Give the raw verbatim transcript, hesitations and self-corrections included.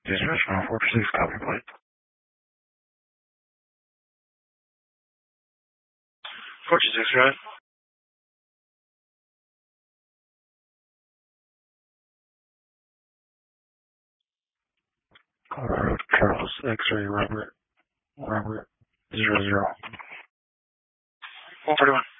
Dispatch nine four six, copy plate. four two six, right? Colorado Charles, X-ray, Robert, Robert, zero zero. one forty-one.